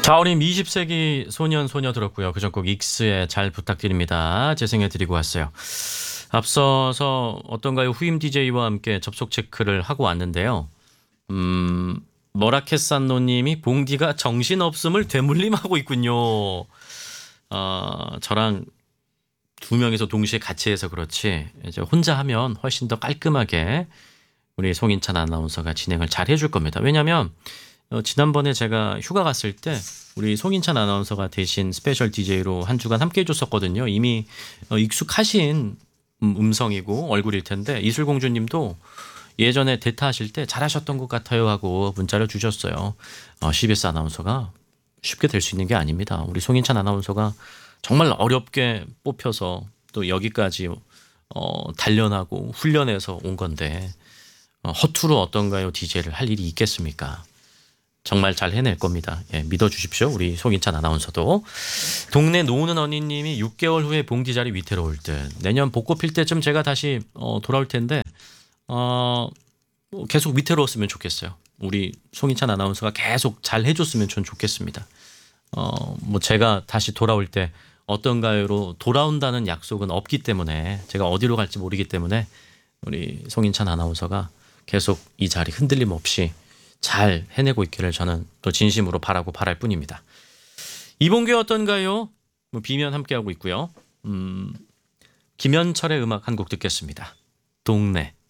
자, 우리 20세기 소년 소녀 들었고요. 그전 곡 익스의 잘 부탁드립니다. 재생해 드리고 왔어요. 앞서서 어떤가요? 후임 DJ와 함께 접속 체크를 하고 왔는데요. 음, 머라케산노님이 봉디가 정신없음을 되물림하고 있군요. 저랑 두 명이서 동시에 같이 해서 그렇지 이제 혼자 하면 훨씬 더 깔끔하게 우리 송인찬 아나운서가 진행을 잘 해줄 겁니다. 왜냐하면 지난번에 제가 휴가 갔을 때 우리 송인찬 아나운서가 대신 스페셜 DJ로 한 주간 함께 해줬었거든요. 이미 익숙하신 음성이고 얼굴일 텐데 이슬공주님도 예전에 대타 하실 때 잘하셨던 것 같아요 하고 문자를 주셨어요. CBS 아나운서가 쉽게 될 수 있는 게 아닙니다. 우리 송인찬 아나운서가 정말 어렵게 뽑혀서 또 여기까지 단련하고 훈련해서 온 건데 허투루 어떤가요? DJ를 할 일이 있겠습니까? 정말 잘 해낼 겁니다. 예, 믿어주십시오. 우리 송인찬 아나운서도. 동네 노는 언니님이 6개월 후에 봉디 자리 위태로울 듯. 내년 벚꽃 필 때쯤 제가 다시 돌아올 텐데 계속 위태로웠으면 좋겠어요. 우리 송인찬 아나운서가 계속 잘 해줬으면 전 좋겠습니다. 뭐 제가 다시 돌아올 때 어떤가요로 돌아온다는 약속은 없기 때문에 제가 어디로 갈지 모르기 때문에 우리 송인찬 아나운서가 계속 이 자리 흔들림 없이 잘 해내고 있기를 저는 또 진심으로 바라고 바랄 뿐입니다. 이봉규 어떤가요? 뭐 비면 함께하고 있고요. 김현철의 음악 한 곡 듣겠습니다. 동네.